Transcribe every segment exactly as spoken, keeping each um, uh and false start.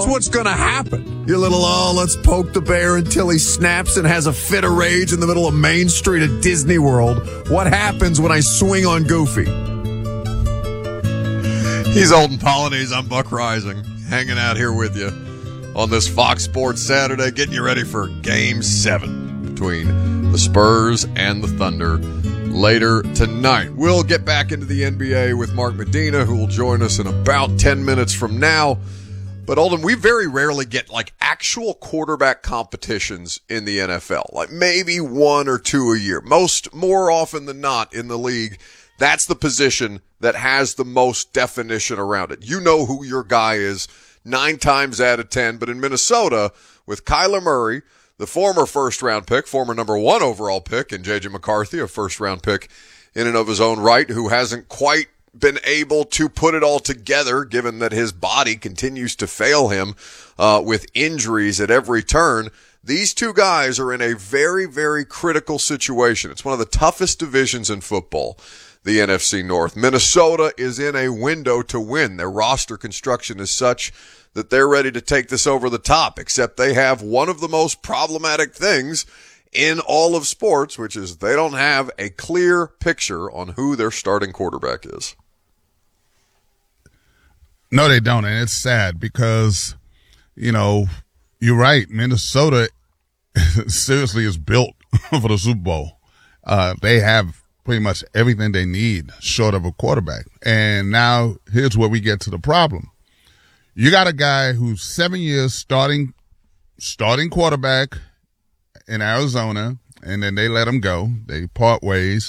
That's what's going to happen. Your little, oh, let's poke the bear until he snaps and has a fit of rage in the middle of Main Street at Disney World. What happens when I swing on Goofy? He's Alden Pollinays. I'm Buck Rising, hanging out here with you on this Fox Sports Saturday, getting you ready for Game seven between the Spurs and the Thunder later tonight. We'll get back into the N B A with Mark Medina, who will join us in about ten minutes from now. But, Alden, we very rarely get, like, actual quarterback competitions in the N F L. Like, maybe one or two a year. Most, more often than not in the league, that's the position that has the most definition around it. You know who your guy is nine times out of ten. But in Minnesota, with Kyler Murray, the former first-round pick, former number one overall pick, and J J McCarthy, a first-round pick in and of his own right, who hasn't quite been able to put it all together, given that his body continues to fail him uh, with injuries at every turn. These two guys are in a very, very critical situation. It's one of the toughest divisions in football, the N F C North. Minnesota is in a window to win. Their roster construction is such that they're ready to take this over the top, except they have one of the most problematic things in all of sports, which is they don't have a clear picture on who their starting quarterback is. No, they don't, and it's sad because, you know, you're right. Minnesota seriously is built for the Super Bowl. Uh, they have pretty much everything they need short of a quarterback. And now here's where we get to the problem. You got a guy who's seven years starting starting quarterback in Arizona, and then they let him go. They part ways,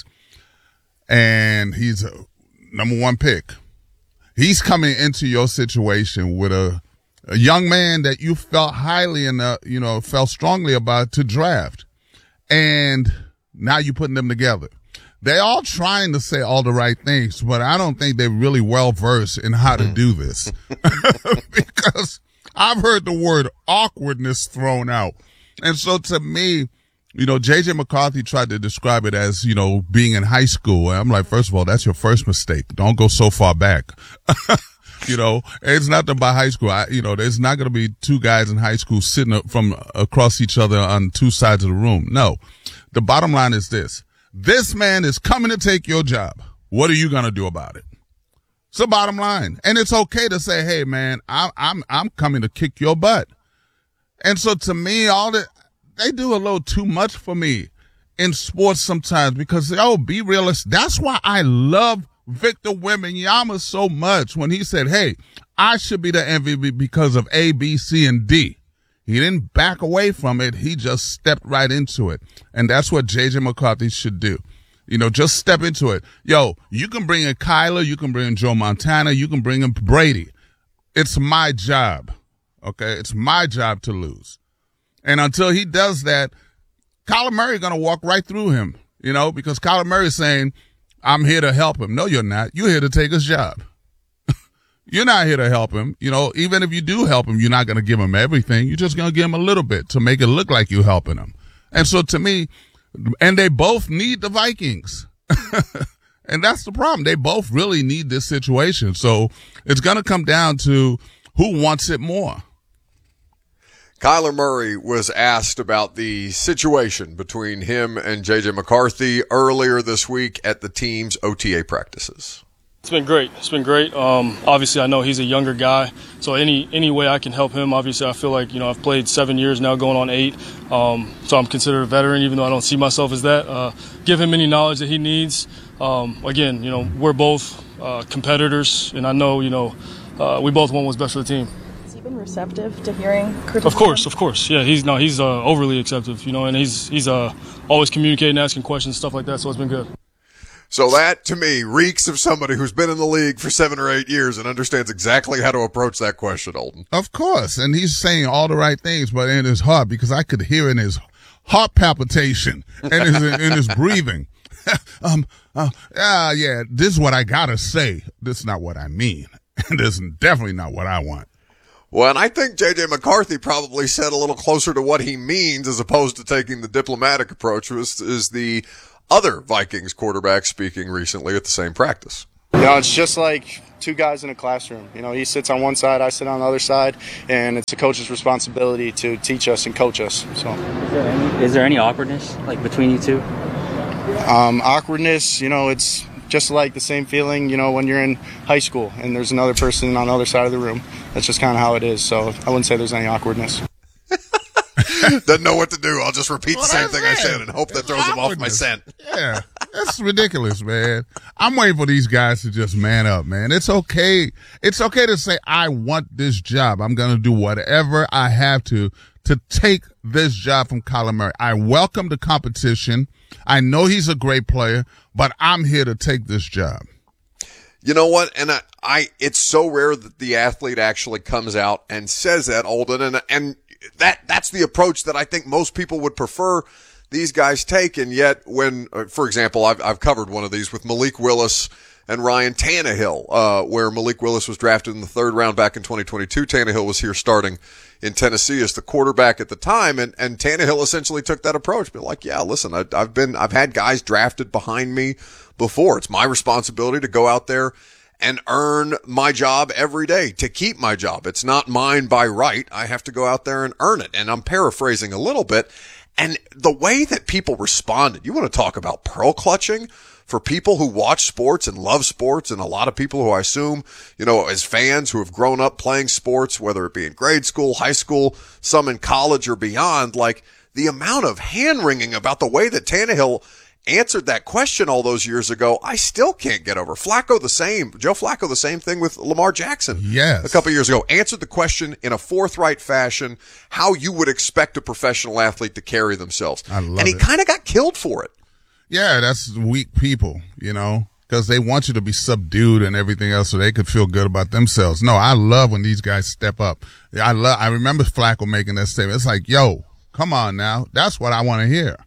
and he's a number one pick. He's coming into your situation with a, a young man that you felt highly and, uh, you know, felt strongly about to draft. And now you're putting them together. They're all trying to say all the right things, but I don't think they're really well versed in how to do this. Because I've heard the word awkwardness thrown out. And so to me, you know, J J McCarthy tried to describe it as, you know, being in high school. And I'm like, first of all, that's your first mistake. Don't go so far back. You know, it's not about high school. I, you know, there's not going to be two guys in high school sitting up from across each other on two sides of the room. No, the bottom line is this. This man is coming to take your job. What are you going to do about it? It's the bottom line. And it's okay to say, hey, man, I'm, I'm, I'm coming to kick your butt. And so to me, all that, they do a little too much for me in sports sometimes because, oh, be realistic. That's why I love Victor Wembanyama so much when he said, hey, I should be the M V P because of A, B, C, and D. He didn't back away from it. He just stepped right into it. And that's what J J McCarthy should do. You know, just step into it. Yo, you can bring in Kyler. You can bring in Joe Montana. You can bring in Brady. It's my job. Okay? It's my job to lose. And until he does that, Kyler Murray going to walk right through him, you know, because Kyler Murray is saying, I'm here to help him. No, you're not. You're here to take his job. You're not here to help him. You know, even if you do help him, you're not going to give him everything. You're just going to give him a little bit to make it look like you're helping him. And so to me, and they both need the Vikings. And that's the problem. They both really need this situation. So it's going to come down to who wants it more. Kyler Murray was asked about the situation between him and J J McCarthy earlier this week at the team's O T A practices. It's been great. It's been great. Um, obviously, I know he's a younger guy, so any any way I can help him, obviously, I feel like, you know, I've played seven years now, going on eight, um, so I'm considered a veteran, even though I don't see myself as that. Uh, give him any knowledge that he needs. Um, again, you know, we're both uh, competitors, and I know, you know, uh, we both want what's best for the team. Been receptive to hearing criticism? Of course, of course. Yeah, he's no, he's uh, overly acceptive, you know, and he's he's uh, always communicating, asking questions, stuff like that. So it's been good. So that, to me, reeks of somebody who's been in the league for seven or eight years and understands exactly how to approach that question, Alden. Of course, and he's saying all the right things, but in his heart, because I could hear in his heart palpitation and his, in his breathing. um, uh, uh, yeah, this is what I gotta say. This is not what I mean. This is definitely not what I want. Well, and I think J J McCarthy probably said a little closer to what he means as opposed to taking the diplomatic approach, was is the other Vikings quarterback speaking recently at the same practice. You know, it's just like two guys in a classroom. You know, he sits on one side, I sit on the other side, and it's a coach's responsibility to teach us and coach us. So, is there any, is there any awkwardness like between you two? Um, awkwardness, you know, it's just like the same feeling, you know, when you're in high school and there's another person on the other side of the room. That's just kind of how it is. So I wouldn't say there's any awkwardness. Doesn't know what to do. I'll just repeat Well, the same that's thing I it. said and hope that It's throws him off my awkwardness. scent. Yeah, that's ridiculous, man. I'm waiting for these guys to just man up, man. It's okay. It's okay to say, I want this job. I'm going to do whatever I have to to take this job from Kyler Murray. I welcome the competition. I know he's a great player, but I'm here to take this job. You know what? And I, I, it's so rare that the athlete actually comes out and says that, Alden, and and that that's the approach that I think most people would prefer these guys take. And yet, when, for example, I've I've covered one of these with Malik Willis and Ryan Tannehill, uh, where Malik Willis was drafted in the third round back in twenty twenty-two. Tannehill was here starting in Tennessee as the quarterback at the time, and and Tannehill essentially took that approach, but like, yeah, listen, I, I've been I've had guys drafted behind me before. It's my responsibility to go out there and earn my job every day, to keep my job. It's not mine by right. I have to go out there and earn it. And I'm paraphrasing a little bit. And the way that people responded, you want to talk about pearl clutching for people who watch sports and love sports, and a lot of people who I assume, you know, as fans who have grown up playing sports, whether it be in grade school, high school, some in college or beyond, like the amount of hand-wringing about the way that Tannehill answered that question all those years ago, I still can't get over. Flacco the same. Joe Flacco the same thing with Lamar Jackson. Yes. A couple years ago. Answered the question in a forthright fashion, how you would expect a professional athlete to carry themselves. I love and he it. kind of got killed for it. Yeah, that's weak people, you know, because they want you to be subdued and everything else so they could feel good about themselves. No, I love when these guys step up. I love. I remember Flacco making that statement. It's like, yo, come on now. That's what I want to hear.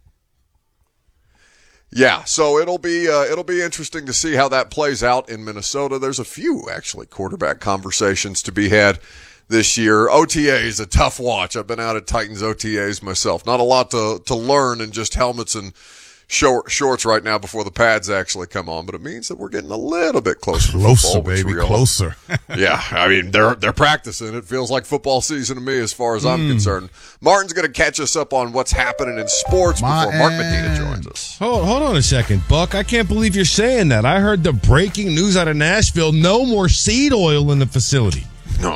Yeah, so it'll be uh, it'll be interesting to see how that plays out in Minnesota. There's a few actually quarterback conversations to be had this year. O T A is a tough watch. I've been out at Titans O T As myself. Not a lot to to learn in just helmets and short, shorts right now before the pads actually come on, but it means that we're getting a little bit closer to Closer, football, which baby, we all- closer. Yeah, I mean, they're they're practicing. It feels like football season to me as far as I'm concerned. Martin's going to catch us up on what's happening in sports before Martin. Mark Medina joins us. Hold, hold on a second, Buck. I can't believe you're saying that. I heard the breaking news out of Nashville. No more seed oil in the facility. No.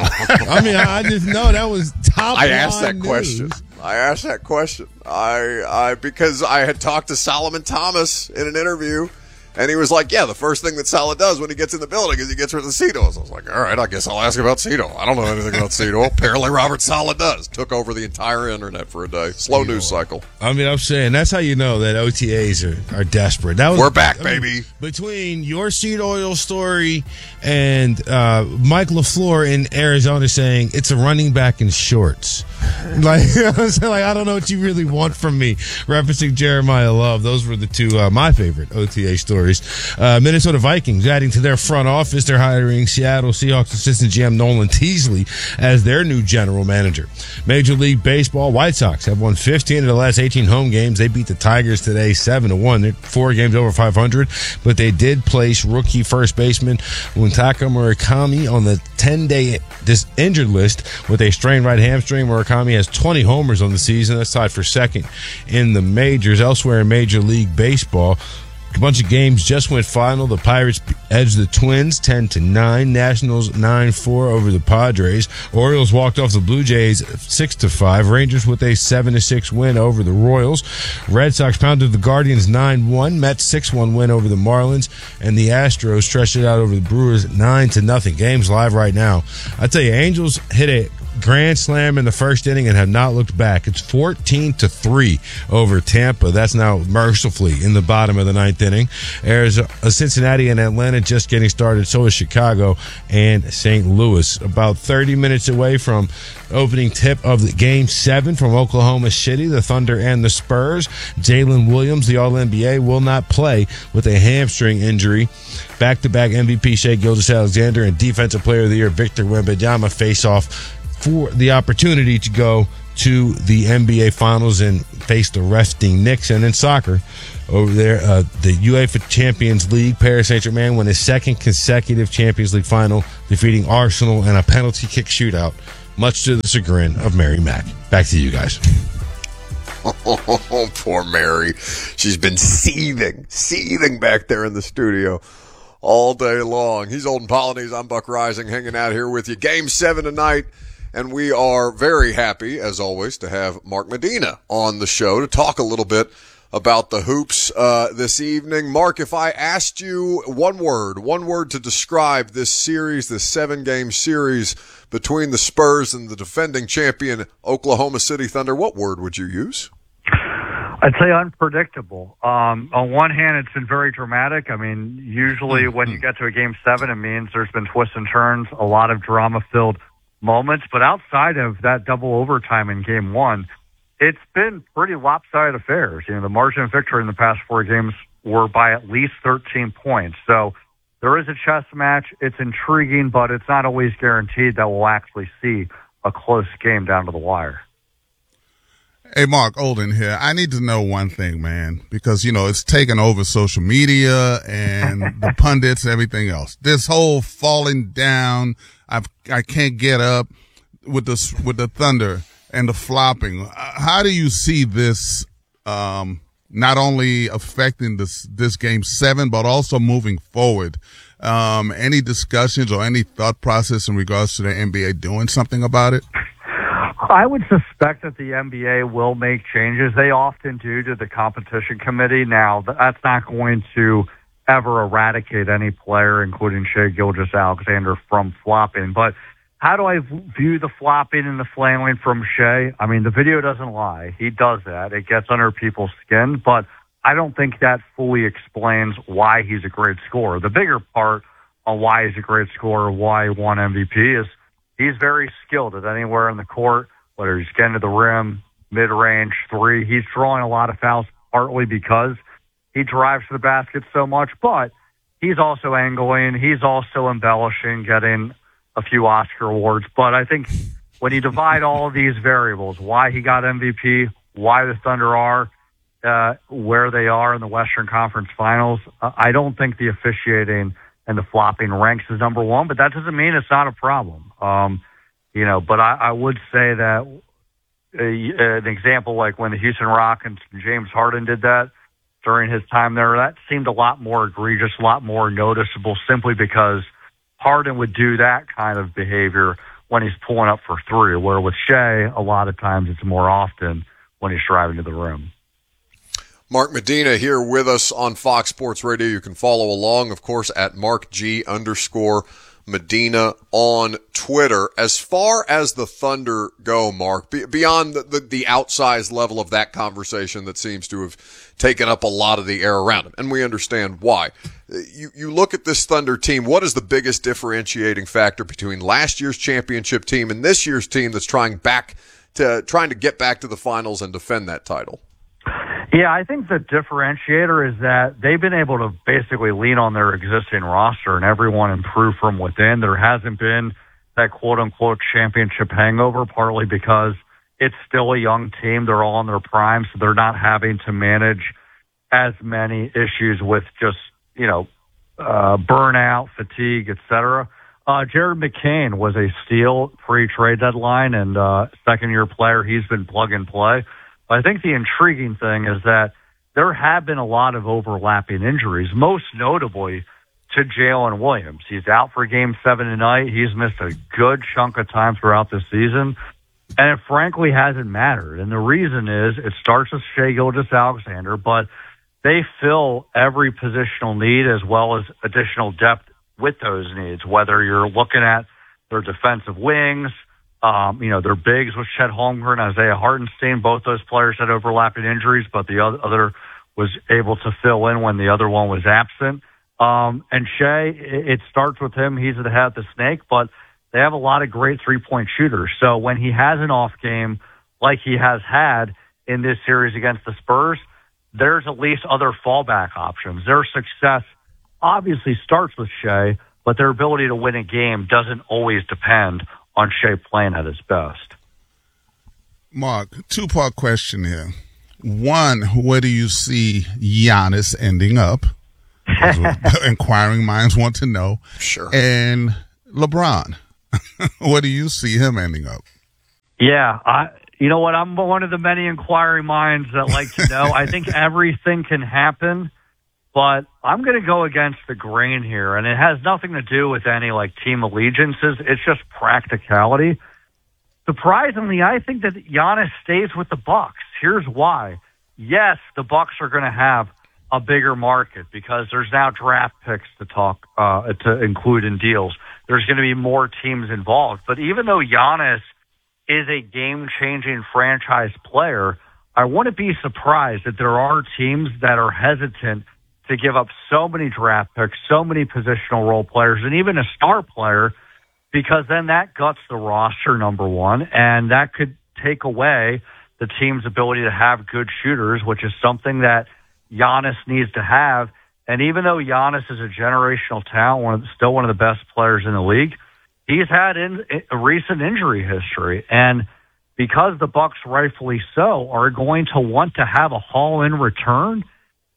I mean, I, I just know that was top I asked that line news. question. I asked that question. I, I, because I had talked to Solomon Thomas in an interview, and he was like, yeah, the first thing that Saleh does when he gets in the building is he gets rid of the seed oils. I was like, all right, I guess I'll ask about seed oil. I don't know anything about seed oil. Apparently Robert Saleh does. Took over the entire internet for a day. Slow news cycle. I mean, I'm saying that's how you know that O T As are, are desperate. That was, We're back, I mean, baby. between your seed oil story and uh, Mike LaFleur in Arizona saying it's a running back in shorts. Like, you know what I'm saying? Like, I don't know what you really want from me. Referencing Jeremiah Love. Those were the two, uh, my favorite O T A stories. Uh, Minnesota Vikings adding to their front office. They're hiring Seattle Seahawks assistant G M Nolan Teasley as their new general manager. Major League Baseball, White Sox have won fifteen of the last eighteen home games. They beat the Tigers today seven to one. They're four games over five hundred, but they did place rookie first baseman Muntaka Murakami on the ten-day dis- injured list with a strained right hamstring. Murakami has twenty homers on the season. That's tied for second in the majors. Elsewhere in Major League Baseball, a bunch of games just went final. The Pirates edged the Twins ten to nine. Nationals nine four over the Padres. Orioles walked off the Blue Jays six to five. Rangers with a seven to six win over the Royals. Red Sox pounded the Guardians nine one. Mets six one win over the Marlins. And the Astros stretched it out over the Brewers nine to nothing. Game's live right now. I tell you, Angels hit a grand slam in the first inning and have not looked back. It's fourteen to three over Tampa. That's now mercifully in the bottom of the ninth inning. Arizona, Cincinnati and Atlanta just getting started. So is Chicago and Saint Louis. About thirty minutes away from opening tip of the game seven from Oklahoma City, the Thunder and the Spurs. Jalen Williams, the All N B A, will not play with a hamstring injury. Back-to-back M V P Shai Gilgeous-Alexander and Defensive Player of the Year Victor Wembanyama face off for the opportunity to go to the N B A Finals and face the resting Knicks. And in soccer, over there. Uh, the UEFA Champions League, Paris Saint-Germain won his second consecutive Champions League final, defeating Arsenal in a penalty kick shootout, much to the chagrin of Mary Mack. Back to you guys. Oh, poor Mary. She's been seething, seething back there in the studio all day long. He's Olden Polynice. I'm Buck Rising, hanging out here with you. Game seven tonight, and we are very happy, as always, to have Mark Medina on the show to talk a little bit about the hoops uh, this evening. Mark, if I asked you one word, one word to describe this series, this seven-game series between the Spurs and the defending champion Oklahoma City Thunder, what word would you use? I'd say unpredictable. Um, on one hand, it's been very dramatic. I mean, usually when you get to a game seven, it means there's been twists and turns, a lot of drama-filled moments. But outside of that double overtime in game one, it's been pretty lopsided affairs. You know, the margin of victory in the past four games were by at least thirteen points. So there is a chess match. It's intriguing, but it's not always guaranteed that we'll actually see a close game down to the wire. Hey, Mark, Olden here. I need to know one thing, man, because, you know, it's taken over social media and the pundits and everything else. This whole falling down, I've, I can't get up with the, with the Thunder and the flopping. How do you see this um, not only affecting this, this game seven, but also moving forward? Um, any discussions or any thought process in regards to the N B A doing something about it? I would suspect that the N B A will make changes. They often do to the competition committee. Now, that's not going to ever eradicate any player, including Shai Gilgeous-Alexander, from flopping. But how do I view the flopping and the flailing from Shai? I mean, the video doesn't lie. He does that. It gets under people's skin. But I don't think that fully explains why he's a great scorer. The bigger part on why he's a great scorer, why he won M V P, is he's very skilled at anywhere in the court, whether he's getting to the rim, mid-range, three. He's drawing a lot of fouls partly because he drives to the basket so much, but he's also angling. He's also embellishing, getting a few Oscar awards. But I think when you divide all of these variables, why he got M V P, why the Thunder are uh, where they are in the Western Conference Finals, uh, I don't think the officiating and the flopping ranks as number one, but that doesn't mean it's not a problem. Um, you know, but I, I would say that uh, an example like when the Houston Rockets and James Harden did that during his time there, that seemed a lot more egregious, a lot more noticeable, simply because Harden would do that kind of behavior when he's pulling up for three, where with Shai, a lot of times it's more often when he's driving to the rim. Mark Medina here with us on Fox Sports Radio. You can follow along, of course, at Mark G underscore Medina on Twitter. As far as the Thunder go, Mark, be, beyond the, the, the outsized level of that conversation that seems to have taken up a lot of the air around him, and we understand why. You, you look at this Thunder team, what is the biggest differentiating factor between last year's championship team and this year's team that's trying back to trying to get back to the finals and defend that title? Yeah, I think the differentiator is that they've been able to basically lean on their existing roster and everyone improve from within. There hasn't been that quote-unquote championship hangover, partly because it's still a young team. They're all in their prime, so they're not having to manage as many issues with just, you know, uh, burnout, fatigue, et cetera. Uh, Jared McCain was a steal pre-trade deadline, and uh, second-year player. He's been plug and play. I think the intriguing thing is that there have been a lot of overlapping injuries, most notably to Jalen Williams. He's out for game seven tonight. He's missed a good chunk of time throughout the season, and it frankly hasn't mattered. And the reason is it starts with Shai Gilgeous-Alexander, but they fill every positional need as well as additional depth with those needs, whether you're looking at their defensive wings, Um, you know, their bigs with Chet Holmgren, Isaiah Hartenstein. Both those players had overlapping injuries, but the other was able to fill in when the other one was absent. Um, and Shai, it starts with him. He's the head of the snake, but they have a lot of great three-point shooters. So when he has an off game like he has had in this series against the Spurs, there's at least other fallback options. Their success obviously starts with Shai, but their ability to win a game doesn't always depend on Shai playing at his best. Mark, two-part question here. One, where do you see Giannis ending up? Inquiring minds want to know. Sure. And LeBron, where do you see him ending up? Yeah, I. You know what? I'm one of the many inquiring minds that like to know. I think everything can happen, but I'm going to go against the grain here, and it has nothing to do with any like team allegiances. It's just practicality. Surprisingly, I think that Giannis stays with the Bucks. Here's why. Yes, the Bucks are going to have a bigger market because there's now draft picks to talk uh, to include in deals. There's going to be more teams involved. But even though Giannis is a game-changing franchise player, I wouldn't be surprised that there are teams that are hesitant to give up so many draft picks, so many positional role players, and even a star player, because then that guts the roster, number one, and that could take away the team's ability to have good shooters, which is something that Giannis needs to have. And even though Giannis is a generational talent, one of the, still one of the best players in the league, he's had in, a recent injury history. And because the Bucks, rightfully so, are going to want to have a haul in return,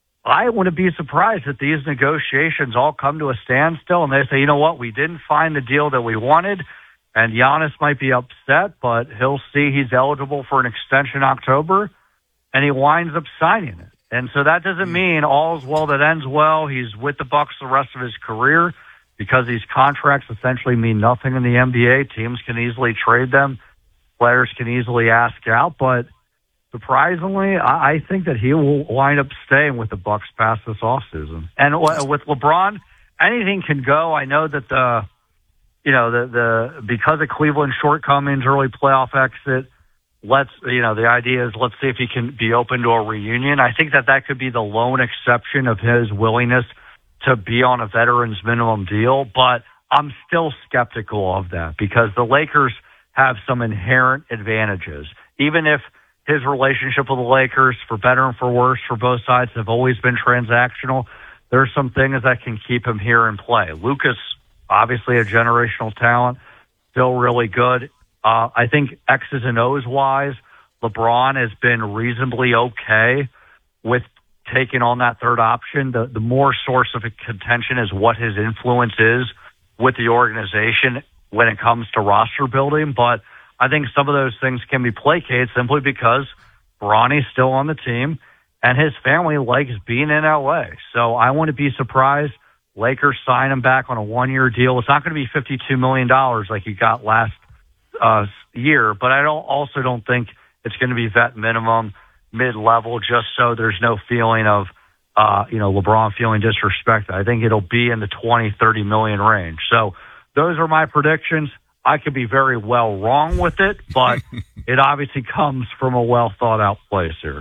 I wouldn't be surprised if these negotiations all come to a standstill and they say, you know what, we didn't find the deal that we wanted, and Giannis might be upset, but he'll see he's eligible for an extension in October, and he winds up signing it. And so that doesn't mean all's well that ends well. He's with the Bucks the rest of his career because these contracts essentially mean nothing in the N B A. Teams can easily trade them. Players can easily ask out, but surprisingly, I think that he will wind up staying with the Bucks past this offseason. And with LeBron, anything can go. I know that the, you know, the the because of Cleveland's shortcomings, early playoff exit. Let's, you know, the idea is let's see if he can be open to a reunion. I think that that could be the lone exception of his willingness to be on a veteran's minimum deal. But I'm still skeptical of that because the Lakers have some inherent advantages, even if his relationship with the Lakers, for better and for worse, for both sides, have always been transactional. There's some things that can keep him here and play. Lucas, obviously a generational talent, still really good. Uh, I think X's and O's wise, LeBron has been reasonably okay with taking on that third option. The, the more source of contention is what his influence is with the organization when it comes to roster building. But I think some of those things can be placated simply because Bronny's still on the team and his family likes being in L A. So I wouldn't be surprised Lakers sign him back on a one-year deal. It's not going to be fifty-two million dollars like he got last uh, year, but I don't also don't think it's going to be vet minimum, mid-level, just so there's no feeling of, uh, you know, LeBron feeling disrespected. I think it'll be in the twenty, thirty million range. So those are my predictions. I could be very well wrong with it, but it obviously comes from a well thought out place here.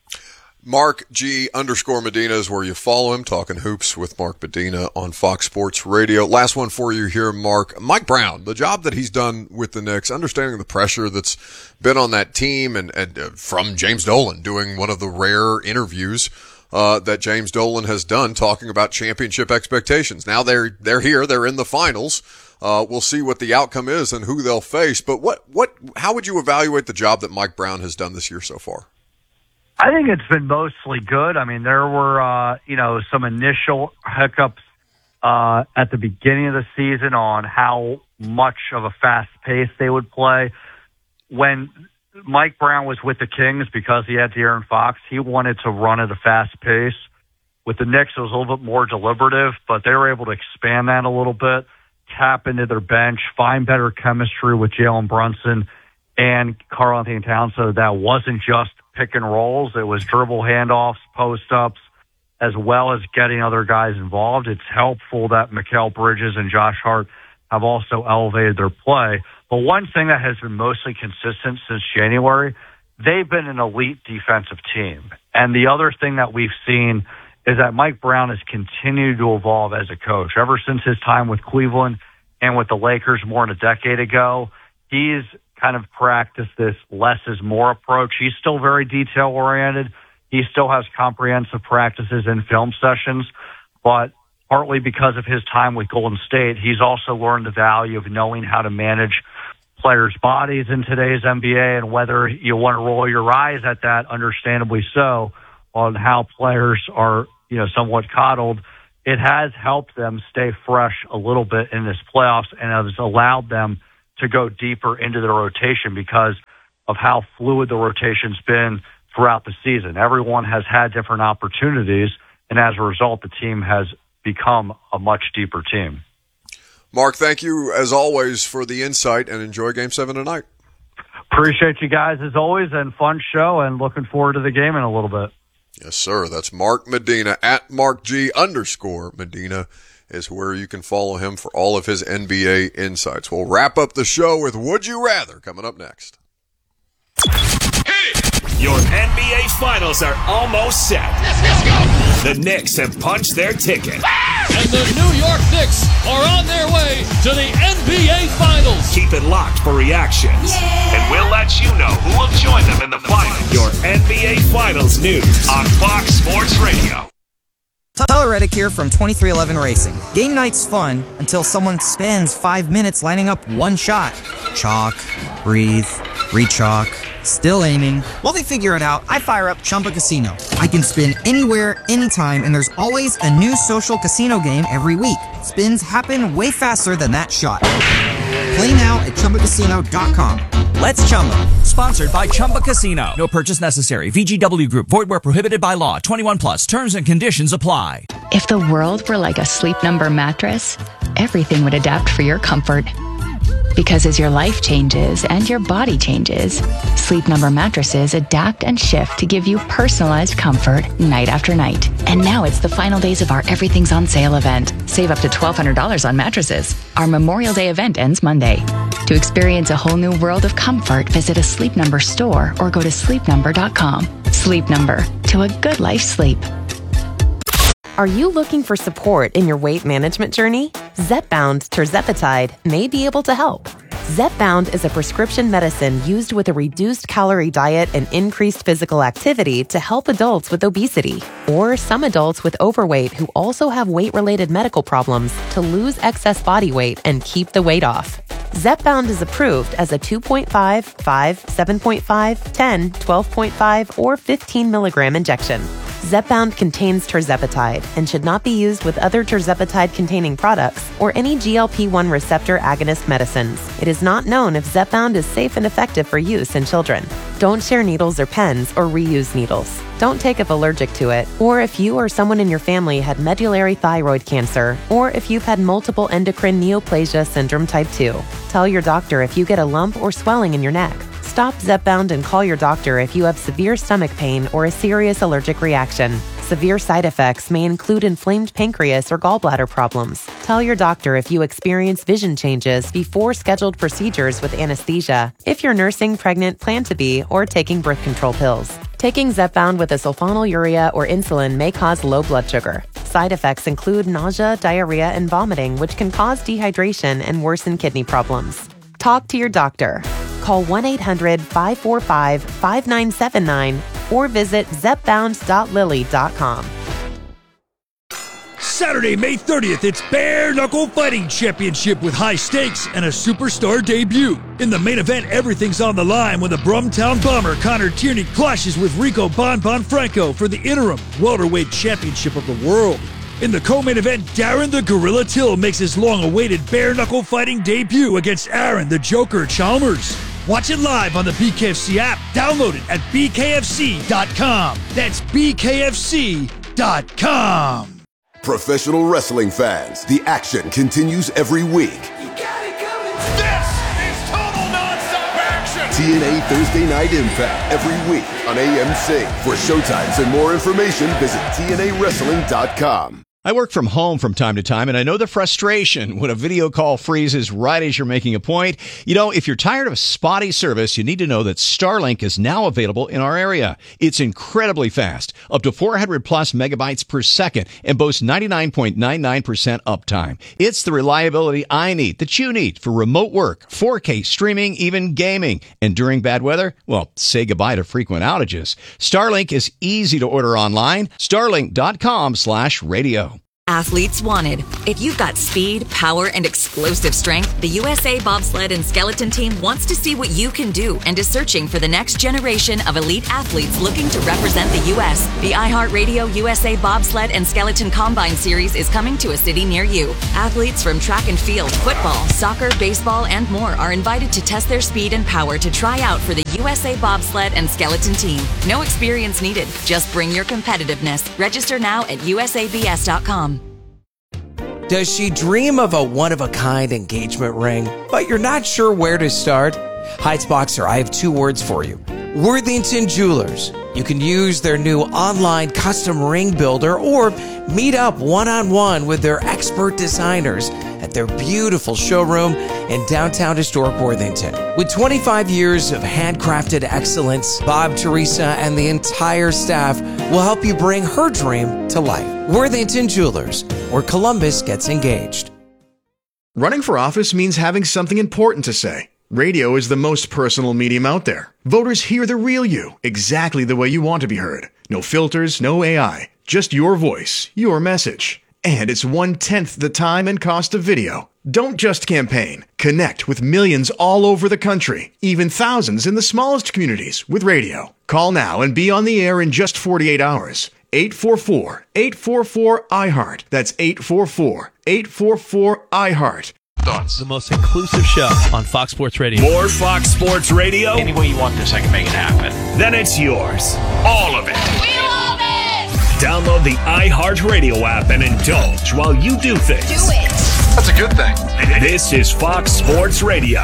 Mark G underscore Medina is where you follow him, talking hoops with Mark Medina on Fox Sports Radio. Last one for you here, Mark. Mike Brown, the job that he's done with the Knicks, understanding the pressure that's been on that team, and, and uh, from James Dolan doing one of the rare interviews uh, that James Dolan has done, talking about championship expectations. Now they're they're here, they're in the finals. Uh, we'll see what the outcome is and who they'll face. But what what how would you evaluate the job that Mike Brown has done this year so far? I think it's been mostly good. I mean, there were, uh, you know, some initial hiccups uh, at the beginning of the season on how much of a fast pace they would play. When Mike Brown was with the Kings, because he had De'Aaron Fox, he wanted to run at a fast pace. With the Knicks, it was a little bit more deliberative, but they were able to expand that a little bit, tap into their bench, find better chemistry with Jalen Brunson and Karl-Anthony Towns, so that wasn't just pick and rolls. It was dribble handoffs, post-ups, as well as getting other guys involved. It's helpful that Mikal Bridges and Josh Hart have also elevated their play. But one thing that has been mostly consistent since January, they've been an elite defensive team. And the other thing that we've seen is that Mike Brown has continued to evolve as a coach. Ever since his time with Cleveland and with the Lakers more than a decade ago, he's kind of practiced this less is more approach. He's still very detail-oriented. He still has comprehensive practices and film sessions, but partly because of his time with Golden State, he's also learned the value of knowing how to manage players' bodies in today's N B A, and whether you want to roll your eyes at that, understandably so, on how players are, you know, somewhat coddled, it has helped them stay fresh a little bit in this playoffs and has allowed them to go deeper into the rotation because of how fluid the rotation's been throughout the season. Everyone has had different opportunities, and as a result, the team has become a much deeper team. Mark, thank you, as always, for the insight, and enjoy Game seven tonight. Appreciate you guys, as always, and fun show, and looking forward to the game in a little bit. Yes, sir. That's Mark Medina, at Mark G underscore Medina is where you can follow him for all of his N B A insights. We'll wrap up the show with Would You Rather coming up next. Your N B A Finals are almost set. Let's, let's go. The Knicks have punched their ticket. And the New York Knicks are on their way to the N B A Finals. Keep it locked for reactions. Yeah. And we'll let you know who will join them in the finals. Your N B A Finals news on Fox Sports Radio. Tyler Reddick here from twenty-three eleven Racing. Game night's fun until someone spends five minutes lining up one shot. Chalk, breathe, re-chalk, still aiming. While they figure it out, I fire up Chumba Casino. I can spin anywhere, anytime, and there's always a new social casino game every week. Spins happen way faster than that shot. Play now at Chumba Casino dot com. Let's Chumba. Sponsored by Chumba Casino. No purchase necessary. V G W Group. Void where prohibited by law. twenty-one plus. Terms and conditions apply. If the world were like a Sleep Number mattress, everything would adapt for your comfort. Because as your life changes and your body changes, Sleep Number mattresses adapt and shift to give you personalized comfort night after night. And now it's the final days of our Everything's on Sale event. Save up to twelve hundred dollars on mattresses. Our Memorial Day event ends Monday. To experience a whole new world of comfort, visit a Sleep Number store or go to sleep number dot com. Sleep Number, to a good life sleep. Are you looking for support in your weight management journey? Zepbound tirzepatide may be able to help. Zepbound is a prescription medicine used with a reduced calorie diet and increased physical activity to help adults with obesity or some adults with overweight who also have weight-related medical problems to lose excess body weight and keep the weight off. Zepbound is approved as a two point five, five, seven point five, ten, twelve point five, or fifteen milligram injection. Zepbound contains tirzepatide and should not be used with other tirzepatide-containing products or any G L P one receptor agonist medicines. It is not known if Zepbound is safe and effective for use in children. Don't share needles or pens or reuse needles. Don't take if allergic to it, or if you or someone in your family had medullary thyroid cancer, or if you've had multiple endocrine neoplasia syndrome type two. Tell your doctor if you get a lump or swelling in your neck. Stop Zepbound and call your doctor if you have severe stomach pain or a serious allergic reaction. Severe side effects may include inflamed pancreas or gallbladder problems. Tell your doctor if you experience vision changes before scheduled procedures with anesthesia, if you're nursing, pregnant, plan to be, or taking birth control pills. Taking Zepbound with a sulfonylurea or insulin may cause low blood sugar. Side effects include nausea, diarrhea, and vomiting, which can cause dehydration and worsen kidney problems. Talk to your doctor. Call one eight hundred, five four five, five nine seven nine or visit zepbound dot lilly dot com. Saturday, May thirtieth, it's Bare Knuckle Fighting Championship with high stakes and a superstar debut. In the main event, everything's on the line when the Brumtown Bomber Connor Tierney clashes with Rico Bon Bon Franco for the interim welterweight championship of the world. In the co-main event, Darren the Gorilla Till makes his long-awaited Bare Knuckle Fighting debut against Aaron the Joker Chalmers. Watch it live on the B K F C app. Download it at b k f c dot com. That's b k f c dot com. Professional wrestling fans, the action continues every week. You got it coming. This is total nonstop action. T N A Thursday Night Impact every week on A M C. For showtimes and more information, visit T N A wrestling dot com. I work from home from time to time, and I know the frustration when a video call freezes right as you're making a point. You know, if you're tired of spotty service, you need to know that Starlink is now available in our area. It's incredibly fast, up to four hundred plus megabytes per second, and boasts ninety-nine point nine nine percent uptime. It's the reliability I need, that you need, for remote work, four K streaming, even gaming. And during bad weather, well, say goodbye to frequent outages. Starlink is easy to order online. Starlink dot com slash radio. Athletes wanted. If you've got speed, power, and explosive strength, the U S A Bobsled and Skeleton Team wants to see what you can do and is searching for the next generation of elite athletes looking to represent the U S The iHeartRadio U S A Bobsled and Skeleton Combine Series is coming to a city near you. Athletes from track and field, football, soccer, baseball, and more are invited to test their speed and power to try out for the U S A Bobsled and Skeleton Team. No experience needed. Just bring your competitiveness. Register now at U S A B S dot com. Does she dream of a one-of-a-kind engagement ring, but you're not sure where to start? Heights Boxer, I have two words for you. Worthington Jewelers. You can use their new online custom ring builder or meet up one-on-one with their expert designers at their beautiful showroom in downtown historic Worthington. With twenty-five years of handcrafted excellence, Bob, Teresa, and the entire staff will help you bring her dream to life. Worthington Jewelers, where Columbus gets engaged. Running for office means having something important to say. Radio is the most personal medium out there. Voters hear the real you, exactly the way you want to be heard. No filters, no A I, just your voice, your message. And it's one-tenth the time and cost of video. Don't just campaign. Connect with millions all over the country, even thousands in the smallest communities with radio. Call now and be on the air in just forty-eight hours. eight four four, eight four four, I heart. That's eight four four, eight four four, I heart. Thoughts. The most inclusive show on Fox Sports Radio. More Fox Sports Radio? Any way you want this, I can make it happen. Then it's yours. All of it. We love it! Download the iHeartRadio app and indulge while you do things. Do it! That's a good thing. This is Fox Sports Radio.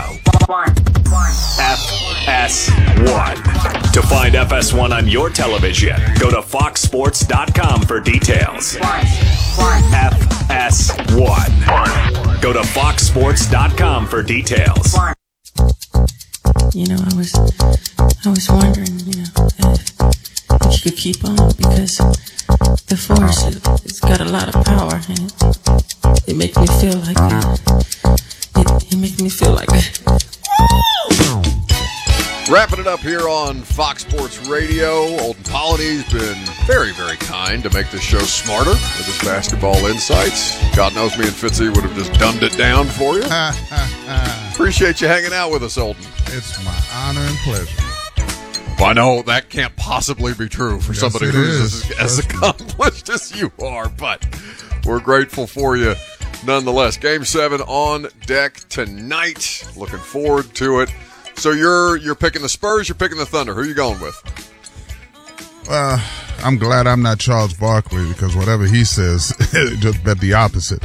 F S one. To find F S one on your television, go to fox sports dot com for details. F S one. Go to fox sports dot com for details. You know, I was, I was wondering, you know, if, if you could keep on, because the force, it, it's got a lot of power, and it, it makes me feel like it, it, it makes me feel like it. Wrapping it up here on Fox Sports Radio. Olden Polyni's been very, very kind to make this show smarter with his basketball insights. God knows me and Fitzy would have just dumbed it down for you. Appreciate you hanging out with us, Olden. It's my honor and pleasure. Well, I know that can't possibly be true for Yes, somebody it who's is. as, as accomplished as you are, but we're grateful for you nonetheless. Game seven on deck tonight. Looking forward to it. So you're you're picking the Spurs, you're picking the Thunder. Who are you going with? Uh, I'm glad I'm not Charles Barkley, because whatever he says, just bet the opposite.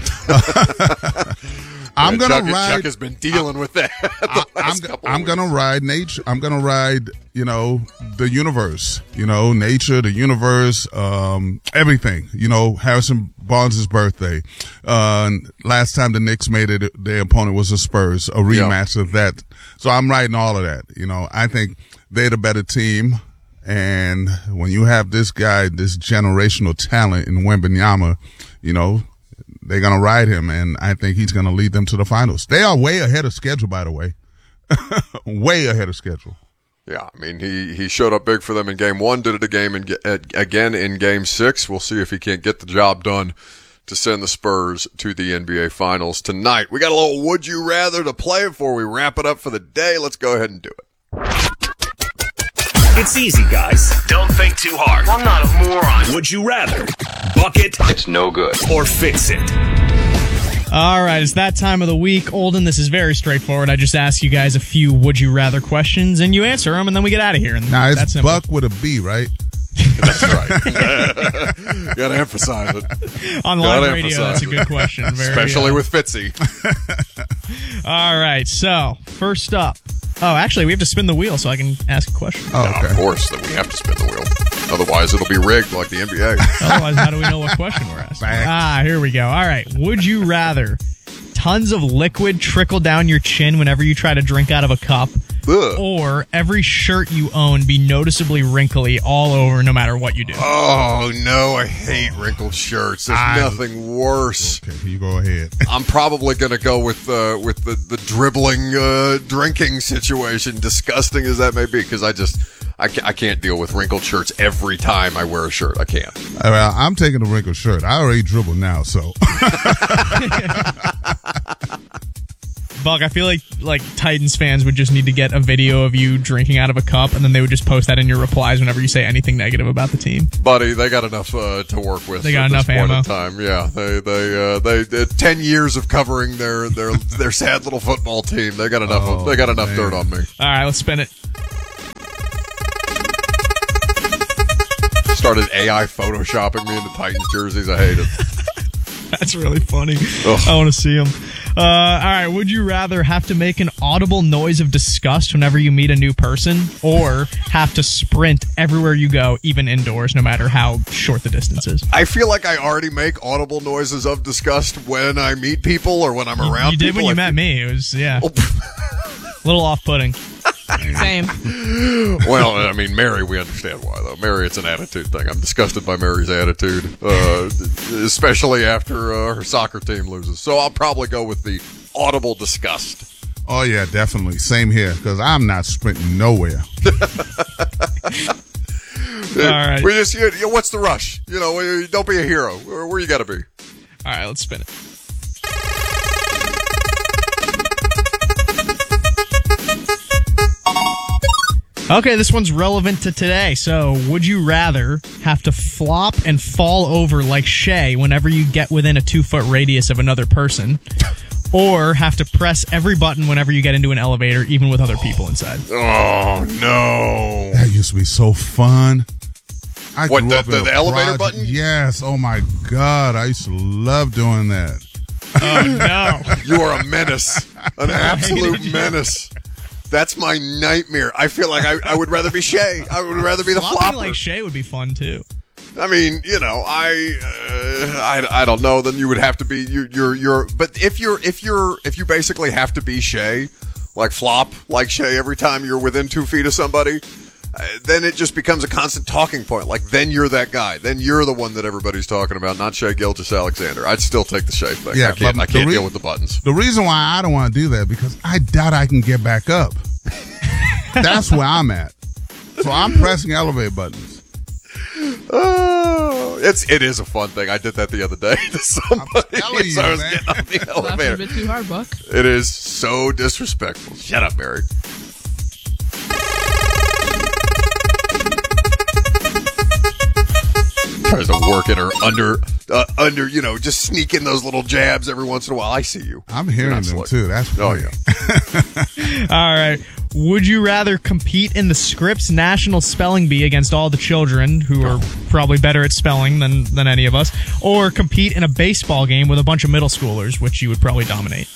I'm Yeah, gonna Chuck, ride. Chuck has been dealing with that. the I'm, last couple I'm of gonna ride nature. I'm gonna ride, you know, the universe. You know, nature, the universe, um, everything. You know, Harrison Barnes' birthday. Uh, last time the Knicks made it, their opponent was the Spurs. A rematch of that. So I'm riding all of that. You know, I think they're the better team. And when you have this guy, this generational talent in Wembanyama, you know, they're going to ride him, and I think he's going to lead them to the finals. They are way ahead of schedule, by the way. Way ahead of schedule. Yeah, I mean, he, he showed up big for them in game one, did it a game in, again in game six. We'll see if he can't get the job done to send the Spurs to the N B A Finals tonight. We got a little Would You Rather to play before we wrap it up for the day. Let's go ahead and do it. It's easy, guys. Don't think too hard. I'm not a moron. Would you rather buck it? It's no good. Or fix it? All right, it's that time of the week. Olden, this is very straightforward. I just ask you guys a few would you rather questions, and you answer them, and then we get out of here. And Now, that's it's simple. Buck with a B, right? That's right. Got to emphasize it. On Gotta live radio, emphasize that's a it. good question. Very, Especially uh, with Fitzy. All right, so first up. Oh, actually, we have to spin the wheel so I can ask a question. Oh, okay. Of course, that we have to spin the wheel. Otherwise, it'll be rigged like the N B A. Otherwise, how do we know what question we're asking? Ah, here we go. All right. Would you rather tons of liquid trickle down your chin whenever you try to drink out of a cup, Ugh. or every shirt you own be noticeably wrinkly all over no matter what you do? Oh, no, I hate wrinkled shirts. There's I- nothing worse. Okay, you go ahead. I'm probably going to go with uh, with the, the dribbling uh, drinking situation, disgusting as that may be, because I just I, ca- I can't deal with wrinkled shirts every time I wear a shirt. I can't. Uh, well, I'm taking the wrinkled shirt. I already dribble now, so. Buck, I feel like like Titans fans would just need to get a video of you drinking out of a cup, and then they would just post that in your replies whenever you say anything negative about the team. Buddy, they got enough uh, to work with. They got at enough this point ammo. in time. Yeah, they they uh, they uh, ten years of covering their their their sad little football team. They got enough. Oh, they got enough man. dirt on me. All right, let's spin it. Started A I photoshopping me into Titans jerseys. I hate it. That's really funny. Ugh. I want to see them. Uh, all right, would you rather have to make an audible noise of disgust whenever you meet a new person, or have to sprint everywhere you go, even indoors, no matter how short the distance is? I feel like I already make audible noises of disgust when I meet people or when I'm You, around you did people. when you I met me. It was, yeah. A little off-putting. Same. Well, I mean, Mary, we understand why, though. Mary, it's an attitude thing. I'm disgusted by Mary's attitude, uh, especially after uh, her soccer team loses. So I'll probably go with the audible disgust. Oh, yeah, definitely. Same here, because I'm not sprinting nowhere. All right. We just, you know, what's the rush? You know, don't be a hero. Where, where you got to be? All right, let's spin it. Okay, this one's relevant to today. So, would you rather have to flop and fall over like Shay whenever you get within a two-foot radius of another person, or have to press every button whenever you get into an elevator, even with other people inside? Oh, no. That used to be so fun. I What, grew the- up in the- a the elevator project- button? Yes. Oh, my God. I used to love doing that. Oh, no. You are a menace. An absolute menace. That's my nightmare. I feel like I, I would rather be Shay. I would rather be the Flopping flopper. like Shay would be fun, too. I mean, you know, I, uh, I, I don't know. Then you would have to be you, you're, you're. But if you're, if you're, if you basically have to be Shay, like flop like Shay every time you're within two feet of somebody, uh, then it just becomes a constant talking point. Like then you're that guy. Then you're the one that everybody's talking about, not Shay Gilgeous-Alexander. I'd still take the Shay thing. Yeah, I can't. but I can't the re- deal with the buttons. The reason why I don't want to do that because I doubt I can get back up. That's where I'm at. So I'm pressing elevator buttons. Oh, it's it is a fun thing. I did that the other day to somebody. telling So I you, was man. getting on the Laughing a elevator. bit too hard, Buck. It is so disrespectful. Shut up, Mary. Tries to work in her under, uh, under, you know, just sneak in those little jabs every once in a while. I see you. I'm hearing You're not them slick. too. That's Oh, funny. yeah. All right. Would you rather compete in the Scripps National Spelling Bee against all the children, who are probably better at spelling than, than any of us, or compete in a baseball game with a bunch of middle schoolers, which you would probably dominate?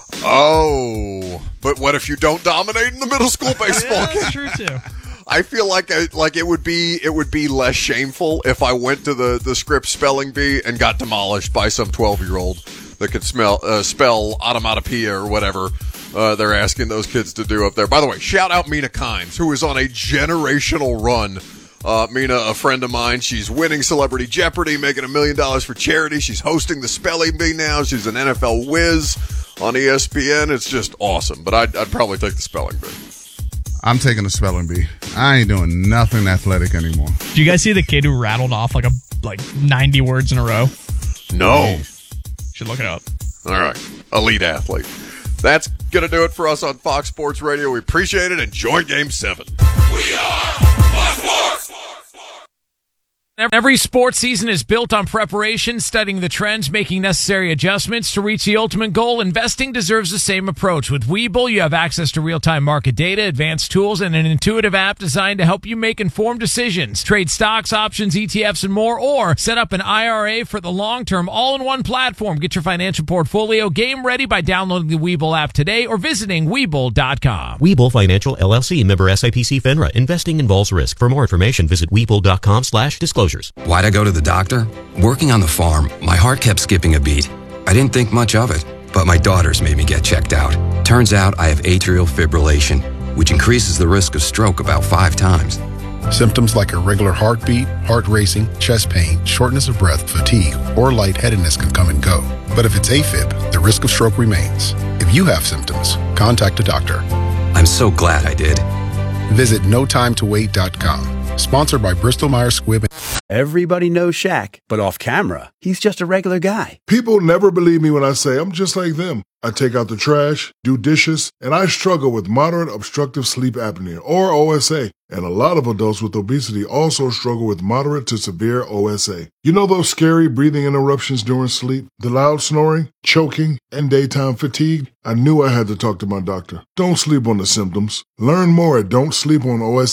Oh, but what if you don't dominate in the middle school baseball Yeah, game? that's true, too. I feel like I, like it would be it would be less shameful if I went to the the Scripps spelling bee and got demolished by some twelve year old that could smell uh, spell onomatopoeia or whatever uh, they're asking those kids to do up there. By the way, shout out Mina Kimes, who is on a generational run. Uh, Mina, a friend of mine, she's winning Celebrity Jeopardy, making a million dollars for charity. She's hosting the spelling bee now. She's an N F L whiz on E S P N. It's just awesome. But I'd, I'd probably take the spelling bee. I'm taking the spelling bee. I ain't doing nothing athletic anymore. Do you guys see the kid who rattled off like a like ninety words in a row? No. Should look it up. All right. Elite athlete. That's going to do it for us on Fox Sports Radio. We appreciate it. Enjoy Game seven. We are Fox Sports. Every sports season is built on preparation, studying the trends, making necessary adjustments to reach the ultimate goal. Investing deserves the same approach. With Webull, you have access to real-time market data, advanced tools, and an intuitive app designed to help you make informed decisions. Trade stocks, options, E T Fs, and more, or set up an I R A for the long term, all in one platform. Get your financial portfolio game ready by downloading the Webull app today or visiting Webull dot com. Webull Financial, L L C, member S I P C FINRA. Investing involves risk. For more information, visit Webull.com slash disclosures. Why'd I go to the doctor? Working on the farm, my heart kept skipping a beat. I didn't think much of it, but my daughters made me get checked out. Turns out I have atrial fibrillation, which increases the risk of stroke about five times. Symptoms like irregular heartbeat, heart racing, chest pain, shortness of breath, fatigue, or lightheadedness can come and go. But if it's AFib, the risk of stroke remains. If you have symptoms, contact a doctor. I'm so glad I did. Visit no time to wait dot com. Sponsored by Bristol Myers Squibb. Everybody knows Shaq, but off camera, he's just a regular guy. People never believe me when I say I'm just like them. I take out the trash, do dishes, and I struggle with moderate obstructive sleep apnea, or O S A. And a lot of adults with obesity also struggle with moderate to severe O S A. You know those scary breathing interruptions during sleep, the loud snoring, choking, and daytime fatigue? I knew I had to talk to my doctor. Don't sleep on the symptoms. Learn more at don't sleep on O S A.